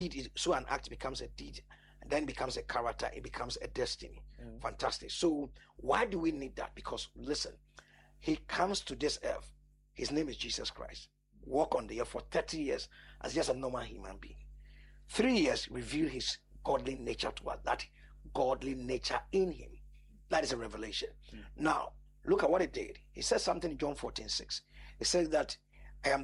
So an act becomes a deed, and then becomes a character, it becomes a destiny. Fantastic. So why do we need that? Because listen, he comes to this earth. His name is Jesus Christ. Walk on the earth for 30 years as just a normal human being. 3 years reveal his godly nature to us, that godly nature in him. That is a revelation. Now, look at what he did. He says something in John 14:6. He says that I am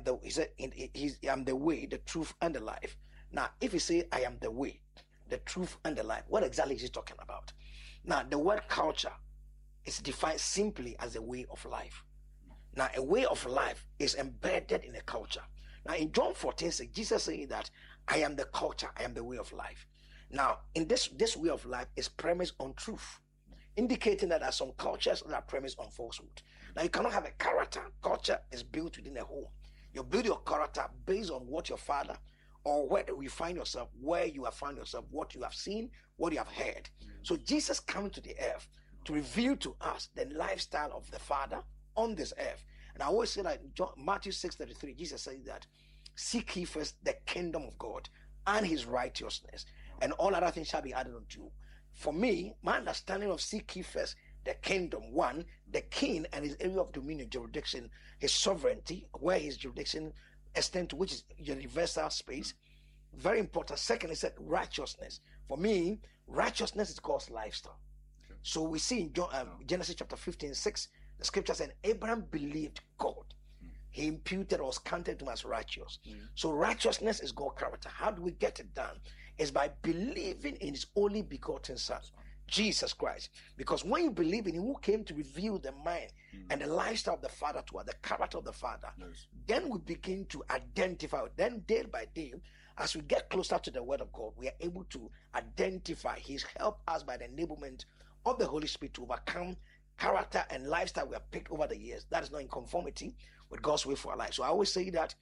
the way, the truth, and the life. Now, if he say I am the way, the truth, and the life, what exactly is he talking about? Now, the word culture is defined simply as a way of life. Now, a way of life is embedded in a culture. Now, in John 14:6, Jesus saying that I am the culture, I am the way of life. Now, in this way of life is premised on truth, indicating that there are some cultures that are premised on falsehood. Now, you cannot have a character. Culture is built within a home. You build your character based on what your father or where you find yourself, where you have found yourself, what you have seen, what you have heard. So Jesus coming to the earth to reveal to us the lifestyle of the Father on this earth. And I always say that Matthew 6:33, Jesus says that seek ye first the kingdom of God and his righteousness, and all other things shall be added unto you. For me, my understanding of seek ye first the kingdom, one, the king and his area of dominion, jurisdiction, his sovereignty, where his jurisdiction extends to, which is universal space. Very important. Second, he said righteousness. For me, righteousness is God's lifestyle. Okay. So we see in Genesis chapter 15:6, the scripture said, Abraham believed God. He imputed or was counted to him as righteous. So righteousness is God's character. How do we get it done? It's by believing in his only begotten Son, Jesus Christ. Because when you believe in him, who came to reveal the mind and the lifestyle of the Father to us, the character of the Father, then we begin to identify. Then day by day, as we get closer to the word of God, we are able to identify. He's helped us by the enablement of the Holy Spirit to overcome character and lifestyle we have picked over the years that is not in conformity with God's way for our life. So I always say that,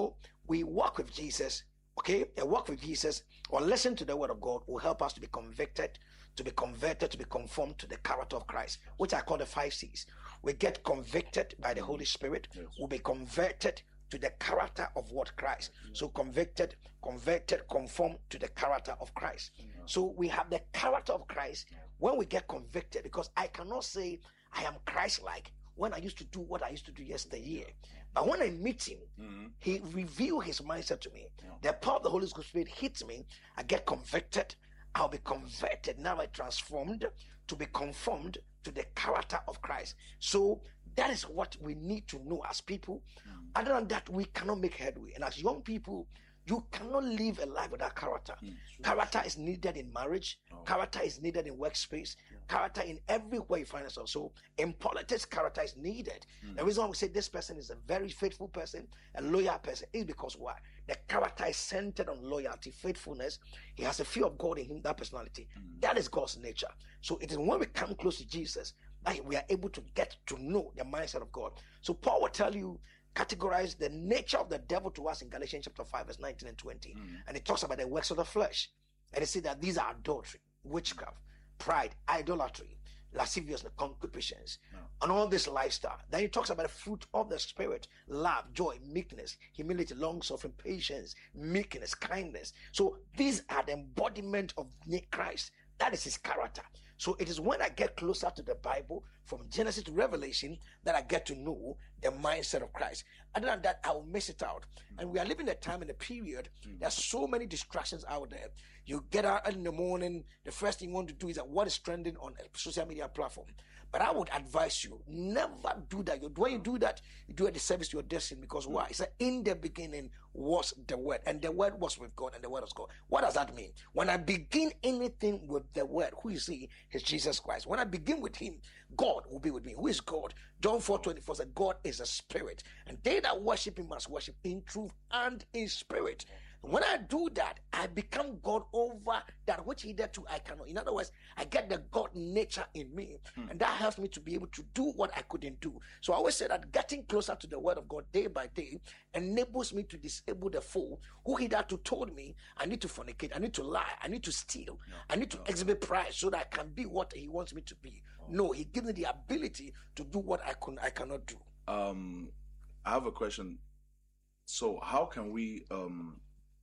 we walk with Jesus, okay? A walk with Jesus or listen to the word of God will help us to be convicted, to be converted, to be conformed to the character of Christ, which I call the 5 C's. We get convicted by the Holy Spirit. We'll be converted to the character of what Christ. So convicted, conformed to the character of Christ. So we have the character of Christ when we get convicted, because I cannot say I am Christ-like when I used to do what I used to do yesteryear. But when I meet him, he reveals his mindset to me. The power of the Holy Spirit hits me. I get convicted. I'll be converted. Now I transformed to be conformed to the character of Christ. So that is what we need to know as people. Other than that, we cannot make headway. And as young people, you cannot live a life without character. Character is needed in marriage. Character is needed in workspace. Character in everywhere you find yourself. So in politics, character is needed. The reason why we say this person is a very faithful person, a loyal person, is because why? The character is centered on loyalty, faithfulness. He has a fear of God in him, that personality. That is God's nature. So it is when we come close to Jesus that we are able to get to know the mindset of God. So Paul will tell you, categorize the nature of the devil to us in Galatians chapter 5 verse 19 and 20. And it talks about the works of the flesh. And it says that these are adultery, witchcraft, pride, idolatry, lasciviousness, concupiscence, and all this lifestyle. Then he talks about the fruit of the Spirit: love, joy, meekness, humility, long-suffering, patience, meekness, kindness. So these are the embodiment of Christ. That is his character. So it is when I get closer to the Bible, from Genesis to Revelation, that I get to know the mindset of Christ. Other than that, I will miss it out. And we are living a time in a period, there's so many distractions out there. You get out in the morning, the first thing you want to do is what is trending on a social media platform. But I would advise you, never do that. When you do that, you do a disservice to your destiny. Because why? It's like, in the beginning was the Word, and the Word was with God, and the Word was God. What does that mean? When I begin anything with the Word, who you see is Jesus Christ. When I begin with him, God will be with me. Who is God? John 4:24 said, God is a spirit, and they that worship him must worship in truth and in spirit. When I do that, I become God over that which hitherto I cannot. In other words, I get the God nature in me, and that helps me to be able to do what I couldn't do. So I always say that getting closer to the word of God day by day enables me to disable the fool who hitherto told me I need to fornicate, I need to lie, I need to steal, I need to exhibit pride so that I can be what he wants me to be. No, he gives me the ability to do what I cannot do. I have a question. So how can we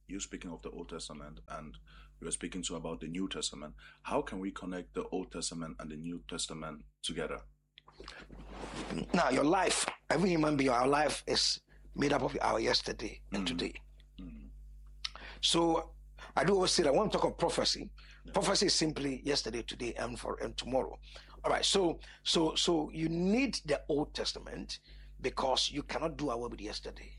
you speaking of the Old Testament and we were speaking to about the New Testament. How can we connect the Old Testament and the New Testament together? Now, your life, every human being, our life is made up of our yesterday and today. So I do always say that when we talk of prophecy, prophecy is simply yesterday, today, and tomorrow. All right. So you need the Old Testament because you cannot do away with yesterday.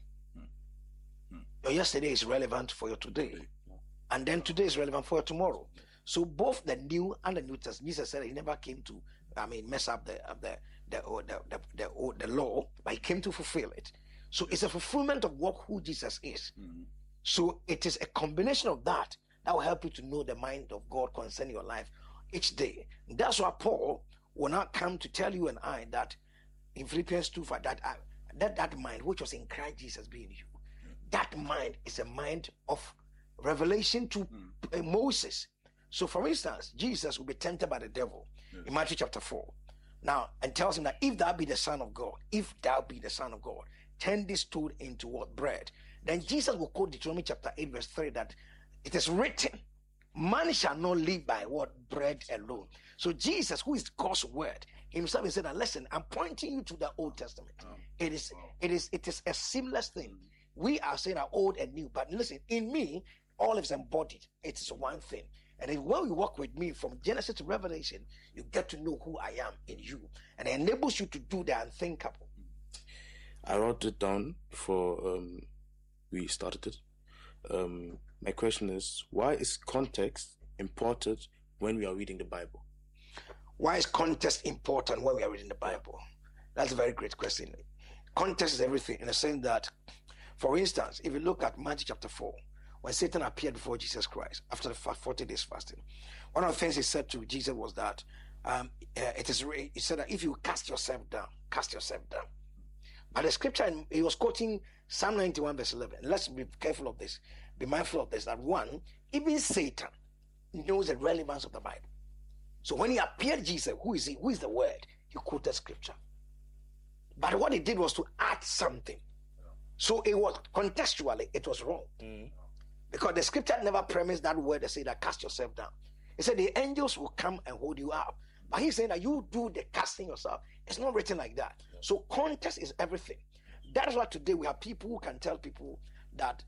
Your yesterday is relevant for your today, and then today is relevant for your tomorrow. So both the New and the New Testament, Jesus said he never came to, mess up the law, but he came to fulfill it. So it's a fulfillment of who Jesus is. So it is a combination of that will help you to know the mind of God concerning your life each day. And that's why Paul will not come to tell you and I that in Philippians 2, that mind which was in Christ Jesus be in you. That mind is a mind of revelation to Moses. So for instance, Jesus will be tempted by the devil in Matthew chapter 4. Now, and tells him that if thou be the Son of God, turn this stone into what? Bread. Then Jesus will quote Deuteronomy chapter 8 verse 3 that it is written, man shall not live by what? Bread alone. So Jesus, who is God's word, himself, he said that, listen, I'm pointing you to the Old Testament. It is a seamless thing. We are saying our old and new, but listen, in me, all is embodied. It is one thing. And when you walk with me from Genesis to Revelation, you get to know who I am in you. And it enables you to do the unthinkable. I wrote it down before we started it. My question is, why is context important when we are reading the Bible? Why is context important when we are reading the Bible? That's a very great question. Context is everything in the sense that, for instance, if you look at Matthew chapter 4, when Satan appeared before Jesus Christ after the 40 days fasting, one of the things he said to Jesus was that he said that if you cast yourself down. But the scripture, he was quoting Psalm 91 verse 11. Let's be careful of this. Be mindful of this, that one, even Satan knows the relevance of the Bible. So when he appeared Jesus, who is he? Who is the word? He quoted scripture. But what he did was to add something. So it was contextually, it was wrong. Because the scripture never premised that word that said that cast yourself down. It said the angels will come and hold you up. But he's saying that you do the casting yourself. It's not written like that. So context is everything. That is why today we have people who can tell people that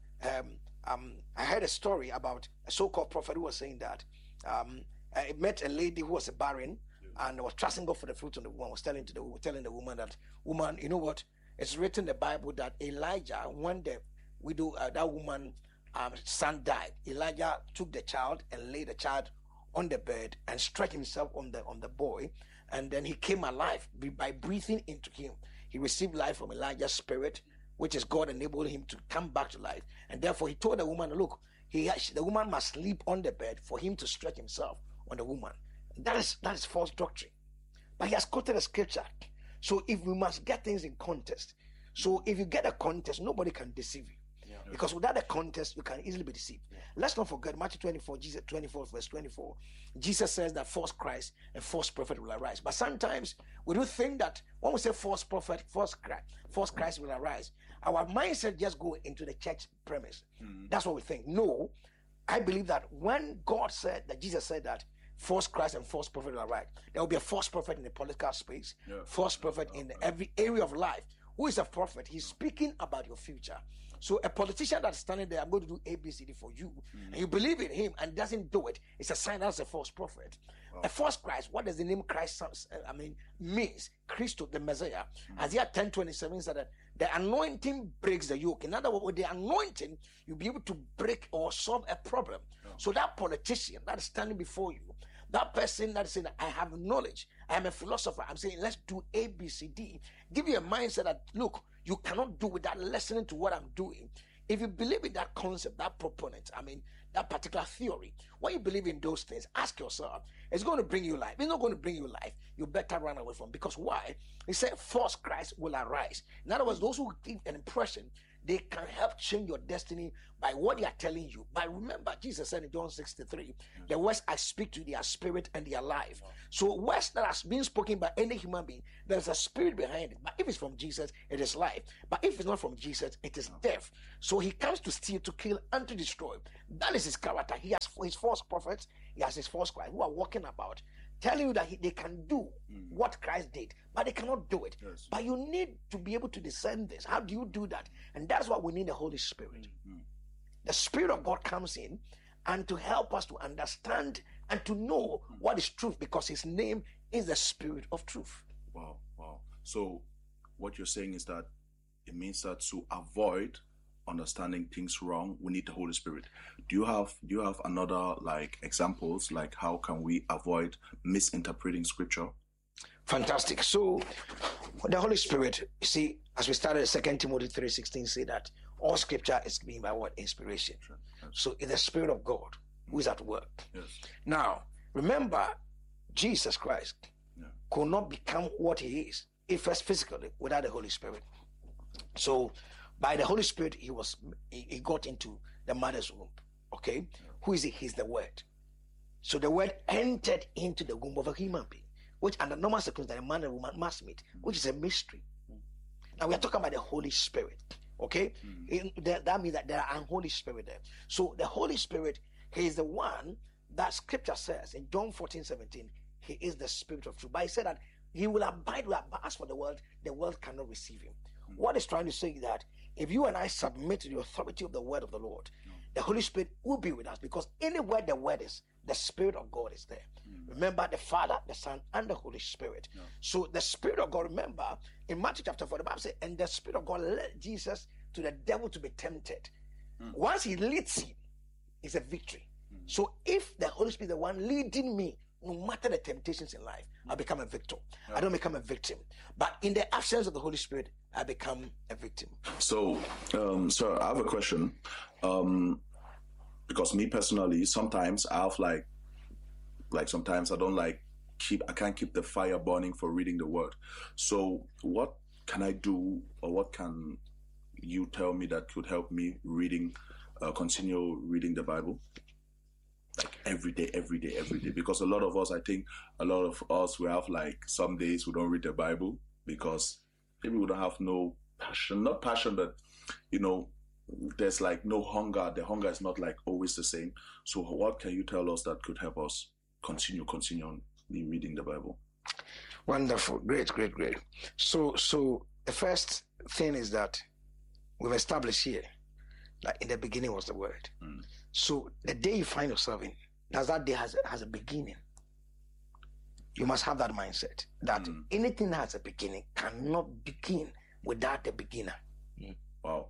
I heard a story about a so-called prophet who was saying that I met a lady who was a barren and was trusting God for the fruit of the womb. Was telling the woman that, woman, you know what? It's written in the Bible that Elijah, when the widow, that woman, son died, Elijah took the child and laid the child on the bed and stretched himself on the boy, and then he came alive by breathing into him. He received life from Elijah's spirit, which is God enabled him to come back to life. And therefore he told the woman, look, the woman must sleep on the bed for him to stretch himself on the woman. That is false doctrine. But he has quoted a scripture. So if we must get things in context. So if you get a context, nobody can deceive you. Because without a context, you can easily be deceived. Let's not forget Matthew 24, Jesus 24, verse 24. Jesus says that false Christ and false prophet will arise. But sometimes we do think that when we say false prophet, false Christ will arise, our mindset just go into the church premise. That's what we think. No, I believe that when Jesus said that false Christ and false prophet will arise, there will be a false prophet in the political space, false prophet in every area of life. Who is a prophet? He's speaking about your future. So a politician that's standing there, I'm going to do ABCD for you, and you believe in him and doesn't do it, it's a sign that's a false prophet. A false Christ, what does the name Christ means? Christo, the Messiah. Isaiah 10:27 said that the anointing breaks the yoke. In other words, with the anointing, you'll be able to break or solve a problem. So that politician that is standing before you, that person that is saying, I have knowledge, I am a philosopher, I'm saying, let's do A, B, C, D. Give you a mindset that, look, you cannot do without listening to what I'm doing. If you believe in that concept, that proponent, that particular theory, when you believe in those things, ask yourself, it's going to bring you life. It's not going to bring you life. You better run away from it. Because why? He said false Christ will arise. In other words, those who give an impression They can help change your destiny by what they are telling you. But remember, Jesus said in John 63, the words I speak to you, they are spirit and they are life. So words that has been spoken by any human being, there's a spirit behind it. But if it's from Jesus, it is life. But if it's not from Jesus, it is death. So he comes to steal, to kill, and to destroy. That is his character. He has his false prophets, he has his false Christ who are walking about, telling you that they can do what Christ did, but they cannot do it. Yes. But you need to be able to discern this. How do you do that? And that's why we need the Holy Spirit. The Spirit of God comes in and to help us to understand and to know what is truth, because his name is the Spirit of truth. Wow. So what you're saying is that it means that to avoid understanding things wrong, we need the Holy Spirit. Do you have another like examples, like how can we avoid misinterpreting scripture? Fantastic. So the Holy Spirit, you see, as we started 2 Timothy 3:16 say that all scripture is being by what? Inspiration. Yes. So it's the Spirit of God who is at work. Yes. Now, remember, Jesus Christ could not become what he is if first physically without the Holy Spirit. So by the Holy Spirit, he got into the mother's womb. Okay? Who is he? He's the Word. So the Word entered into the womb of a human being, which under normal circumstances a man and woman must meet, which is a mystery. Now we are talking about the Holy Spirit. Okay? That means that there are Holy Spirit there. So the Holy Spirit, he is the one that scripture says in John 14:17, he is the Spirit of truth. But he said that he will abide with us. But as for the world cannot receive him. What is trying to say is that if you and I submit to the authority of the word of the Lord, the Holy Spirit will be with us, because anywhere the word is, the Spirit of God is there. Remember the Father, the Son, and the Holy Spirit. So the Spirit of God, remember in Matthew chapter 4, the Bible says, and the Spirit of God led Jesus to the devil to be tempted. Once he leads him, it's a victory. So if the Holy Spirit is the one leading me, no matter the temptations in life, I become a victor. I don't become a victim. But in the absence of the Holy Spirit, I become a victim. So, sir, I have a question. Because me personally, sometimes I have like sometimes I don't I can't keep the fire burning for reading the word. So what can I do, or what can you tell me that could help me continue reading the Bible? Like every day, because a lot of us, we have like some days we don't read the Bible because maybe we don't have no passion, not passion, but there's like no hunger. The hunger is not like always the same. So what can you tell us that could help us continue on reading the Bible? Wonderful. Great. So the first thing is that we've established here that in the beginning was the Word. So the day you find yourself in, that day has a beginning. You must have that mindset that anything that has a beginning cannot begin without the beginner. Wow.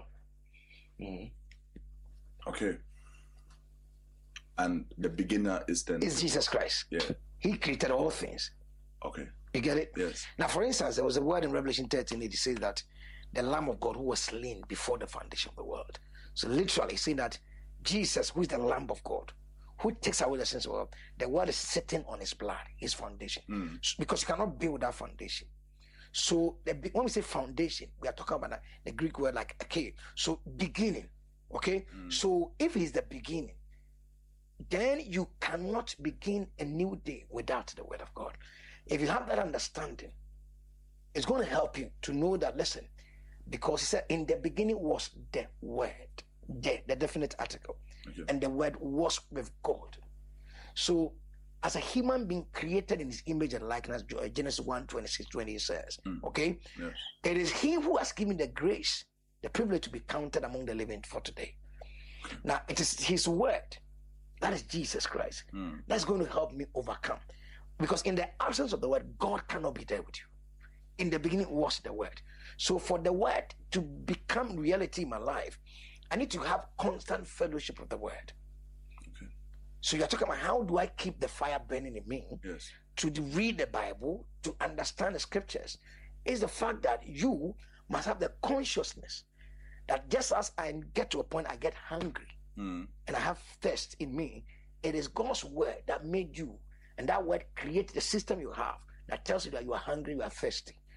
Okay. And the beginner is Jesus Christ. Yeah. He created all things. Okay. You get it? Yes. Now, for instance, there was a word in Revelation 13, it says that the Lamb of God who was slain before the foundation of the world. So literally saying that Jesus, who is the Lamb of God, who takes away the sins of the world, the word is sitting on his blood, his foundation. Because you cannot build without foundation. So when we say foundation, we are talking about the Greek word like okay. So beginning. Okay? So if he's the beginning, then you cannot begin a new day without the word of God. If you have that understanding, it's going to help you to know that, listen, because he said in the beginning was the word, the definite article, and the word was with God. So as a human being created in his image and likeness, Genesis 1:26-28 says, okay, yes. It is he who has given the grace, the privilege to be counted among the living for today. Now it is his word, that is Jesus Christ, that's going to help me overcome. Because in the absence of the word, God cannot be there with you. In the beginning was the word. So for the word to become reality in my life, I need to have constant fellowship with the word. Okay. So you're talking about how do I keep the fire burning in me? Yes. To read the Bible, to understand the scriptures, is the fact that you must have the consciousness that just as I get to a point I get hungry and I have thirst in me, it is God's word that made you, and that word creates the system you have that tells you that you are hungry, you are thirsty.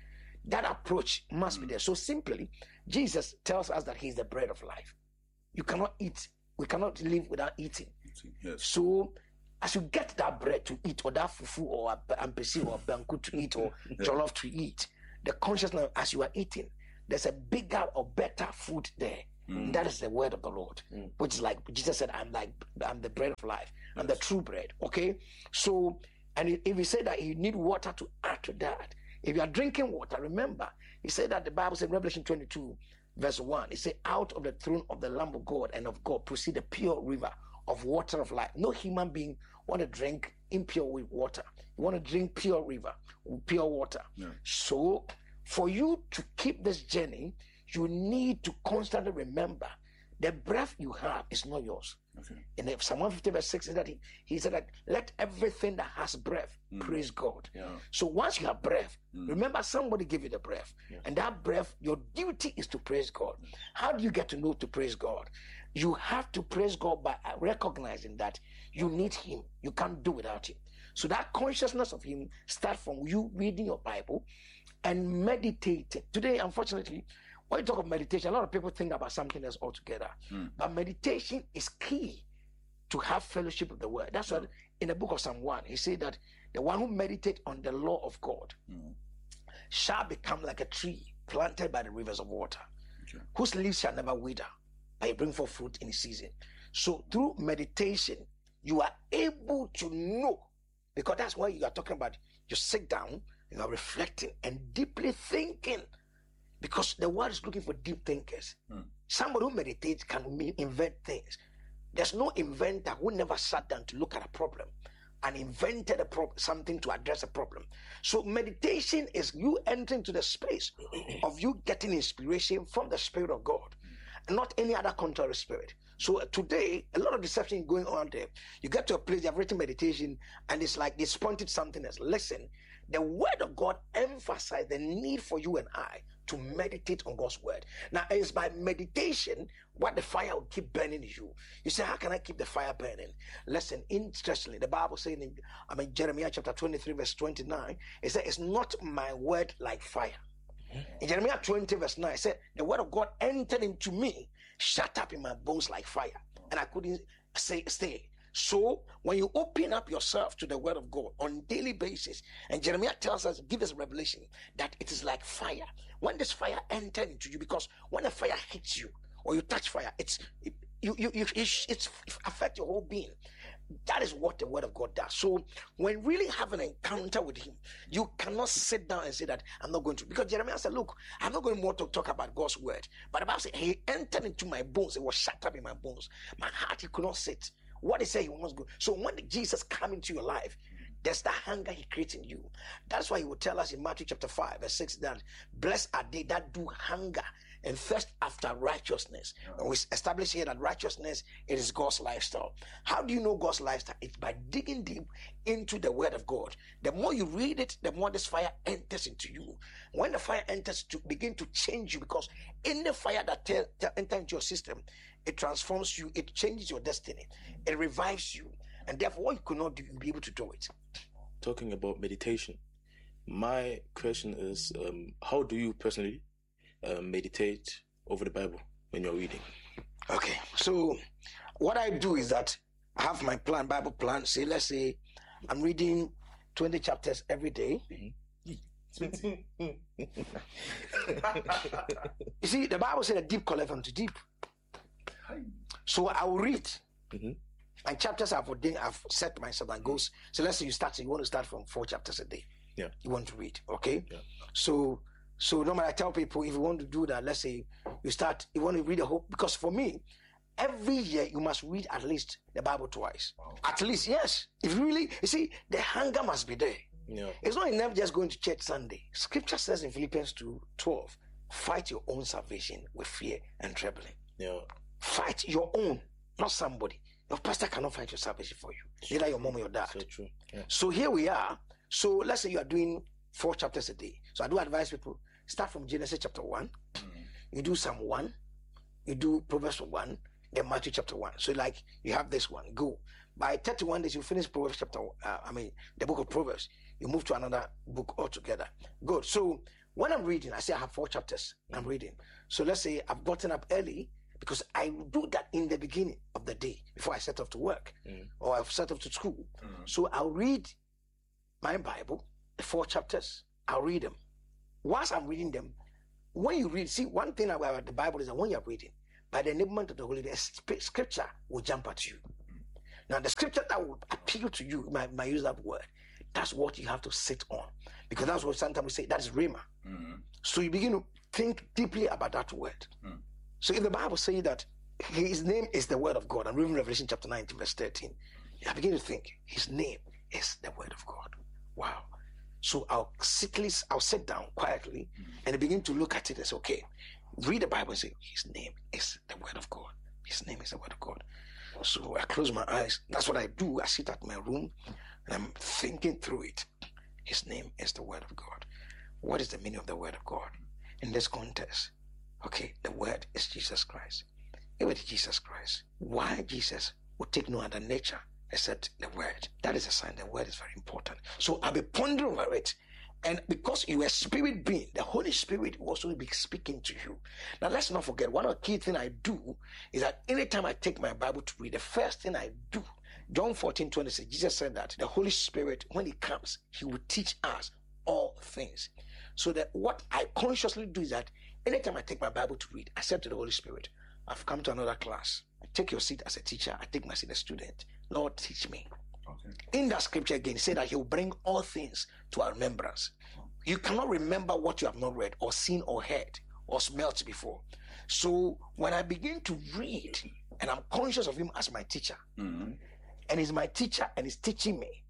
That approach must be there. So simply, Jesus tells us that he's the bread of life. You cannot eat. We cannot live without eating. Yes. So as you get that bread to eat, or that fufu, or ampesi, or banku to eat, or jollof to eat, the consciousness as you are eating, there's a bigger or better food there. That is the word of the Lord, which is like Jesus said, I'm the bread of life. I'm the true bread. Okay? So, and if you say that you need water to add to that, if you are drinking water, remember, he said that the Bible said in Revelation 22, verse 1, it said, out of the throne of the Lamb of God and of God proceed a pure river of water of life. No human being want to drink impure water. You want to drink pure river, pure water. Yeah. So, for you to keep this journey, you need to constantly remember the breath you have is not yours. Okay. In Psalm 150 verse 6, is that he said that let everything that has breath praise God. Yeah. So once you have breath, remember somebody gave you the breath. And that breath, your duty is to praise God. How do you get to know to praise God? You have to praise God by recognizing that you need him. You can't do without him. So that consciousness of him starts from you reading your Bible and meditating. Today, unfortunately, when you talk of meditation, a lot of people think about something else altogether. But meditation is key to have fellowship with the word. That's why in the book of Psalm 1, he said that the one who meditates on the law of God shall become like a tree planted by the rivers of water, whose leaves shall never wither, but bring forth fruit in its season. So through meditation, you are able to know, because that's why you are talking about, you sit down, you are reflecting and deeply thinking. Because the world is looking for deep thinkers. Somebody who meditates can invent things. There's no inventor who never sat down to look at a problem and invented something to address a problem. So meditation is you entering to the space of you getting inspiration from the Spirit of God, and not any other contrary spirit. So today, a lot of deception going on there. You get to a place, you have written meditation, and it's like they pointed something else. Listen, the word of God emphasizes the need for you and I to meditate on God's word. Now, it's by meditation what the fire will keep burning in you. You say, how can I keep the fire burning? Listen, interestingly, the Bible says in Jeremiah chapter 23, verse 29, it says, it's not my word like fire. In Jeremiah 20, verse 9, it said, the word of God entered into me, shut up in my bones like fire, and I couldn't stay. So when you open up yourself to the word of God on a daily basis, and Jeremiah tells us, give us a revelation that it is like fire. When this fire enters into you, because when a fire hits you or you touch fire, it affects your whole being. That is what the word of God does. So when really have an encounter with him, you cannot sit down and say that I'm not going to. Because Jeremiah said, look, I'm not going more to talk about God's word. But the Bible said, he entered into my bones. It was shut up in my bones. My heart, he could not sit. What he said he wants to go. So when Jesus comes into your life, there's that hunger he creates in you. That's why he will tell us in Matthew chapter 5, verse 6, that blessed are they that do hunger and thirst after righteousness. And we establish here that righteousness, it is God's lifestyle. How do you know God's lifestyle? It's by digging deep into the word of God. The more you read it, the more this fire enters into you. When the fire enters to begin to change you, because in the fire that enters into your system, it transforms you, it changes your destiny, it revives you. And therefore, what you could not do, you'll be able to do it. Talking about meditation, my question is, how do you personally meditate over the Bible when you're reading? Okay, so what I do is that I have my plan, Bible plan. Say, let's say I'm reading 20 chapters every day. You see, the Bible said a deep calleth unto deep. So I will read. And chapters I've set myself and goes. So let's say you want to start from 4 chapters a day. Yeah. You want to read, okay? Yeah. So normally I tell people, if you want to do that, let's say you want to read a whole, because for me, every year you must read at least the Bible twice. Wow. At least, yes. If really, you see, the hunger must be there. Yeah. It's not enough just going to church Sunday. Scripture says in Philippians 2:12, fight your own salvation with fear and trembling. Yeah. Fight your own, not somebody. Your pastor cannot fight your salvation for you. Neither your mom or your dad. So true. Yeah. So here we are. So let's say you are doing 4 chapters a day. So I do advise people, start from Genesis chapter 1. You do Psalm 1. You do Proverbs 1. Then Matthew chapter 1. So like you have this one. Go. By 31 days, you finish Proverbs the book of Proverbs. You move to another book altogether. Good. So when I'm reading, I say I have 4 chapters I'm reading. So let's say I've gotten up early, because I will do that in the beginning of the day before I set off to work or I've set off to school. So I'll read my Bible, the 4 chapters. I'll read them. Whilst I'm reading them, when you read, see, one thing about the Bible is that when you're reading, by the enablement of the Holy Spirit, scripture will jump at you. Now, the scripture that will appeal to you, might use that word, that's what you have to sit on. Because that's what sometimes we say, that is Rhema. So you begin to think deeply about that word. So if the Bible says that his name is the word of God, and reading Revelation chapter 19, verse 13, I begin to think his name is the word of God. Wow. So I'll sit down quietly and begin to look at it and say, okay, read the Bible and say, his name is the word of God. His name is the word of God. So I close my eyes. That's what I do. I sit at my room and I'm thinking through it. His name is the word of God. What is the meaning of the word of God in this context? Okay, the word is Jesus Christ. If it's Jesus Christ, why Jesus would take no other nature except the word? That is a sign the word is very important. So I'll be pondering over it. And because you are a spirit being, the Holy Spirit will also be speaking to you. Now, let's not forget, one of the key things I do is that anytime I take my Bible to read, the first thing I do, John 14:26, Jesus said that the Holy Spirit, when he comes, he will teach us all things. So that what I consciously do is that anytime I take my Bible to read, I said to the Holy Spirit, I've come to another class. I take your seat as a teacher. I take my seat as a student. Lord, teach me. Okay. In that scripture again, it said that he will bring all things to our remembrance. You cannot remember what you have not read or seen or heard or smelt before. So when I begin to read and I'm conscious of him as my teacher, and he's my teacher and he's teaching me,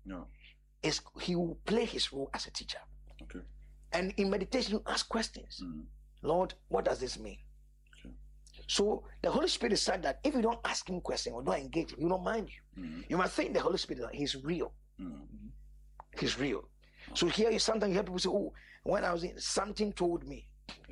he will play his role as a teacher. Okay. And in meditation, you ask questions. Lord, what does this mean? Okay. So the Holy Spirit said that if you don't ask him questions or don't engage him, he don't mind you. You might think the Holy Spirit, he's real. He's real. So here, sometimes you hear people say, oh, when I was in, something told me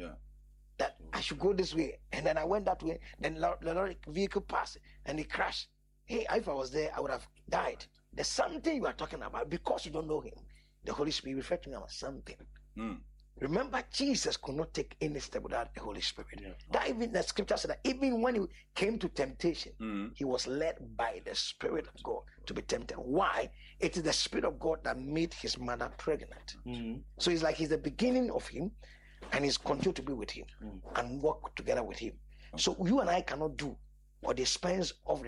that I should go this way. And then I went that way. Then the vehicle passed and it crashed. Hey, if I was there, I would have died. There's something you are talking about because you don't know him. The Holy Spirit refers to him as something. Remember, Jesus could not take any step without the Holy Spirit. That even the scripture said that even when he came to temptation, he was led by the Spirit of God to be tempted. Why? It is the Spirit of God that made his mother pregnant. So it's like he's the beginning of him, and he's continued to be with him and work together with him. So you and I cannot do or dispense of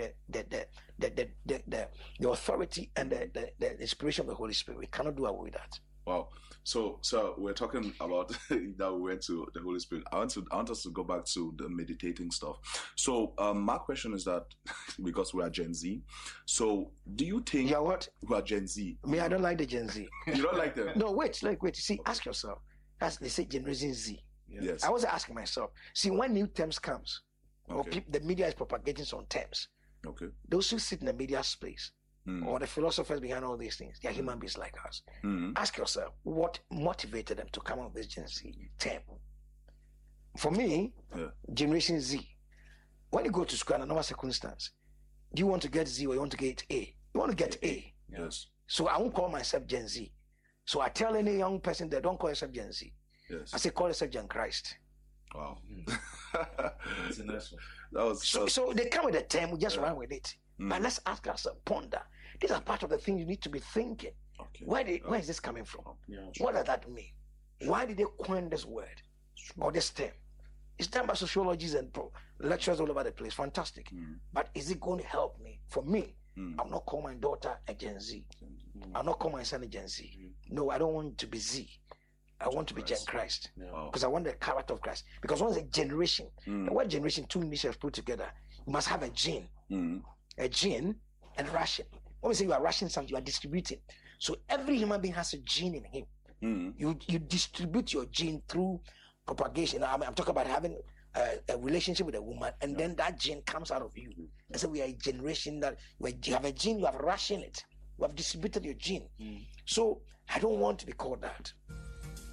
the authority and the inspiration of the Holy Spirit. We cannot do away with that. Wow. So we're talking about that we went to the Holy Spirit. I want us to go back to the meditating stuff. So my question is that because we are Gen Z, so do you think what? We are Gen Z? Me, I don't like the Gen Z. You don't like them? No, wait. See, ask yourself. As they say, Generation Z. Yes. I was asking myself. See, when new terms comes, or the media is propagating some terms. Okay. Those who sit in the media space. Or the philosophers behind all these things, they are human beings like us. Ask yourself, what motivated them to come up with this Gen Z term? For me, Generation Z. When you go to school under normal circumstance, do you want to get Z or you want to get A? You want to get A. Yes. So I won't call myself Gen Z. So I tell any young person that don't call yourself Gen Z. Yes. I say call yourself Gen Christ. Wow. That's a nice one. So they come with a term, we just run with it. But let's ask ourselves, ponder. These are part of the things you need to be thinking. Okay. Where is this coming from? What does that mean? Why did they coin this word or this term? It's done by sociologists and lecturers all over the place. Fantastic. But is it going to help me? For me, I'm not calling my daughter a Gen Z. I'm not calling my son a Gen Z. No, I don't want to be Z. I want to be Gen Christ. Because I want the character of Christ. Because once a generation, the word generation, two initials put together, you must have a gene. A gene and a ration. When we say you are rationing something, you are distributing. So every human being has a gene in him. You distribute your gene through propagation. I'm talking about having a relationship with a woman, and then that gene comes out of you. And so we are a generation that you have a gene, you have rationed it. You have distributed your gene. So I don't want to be called that.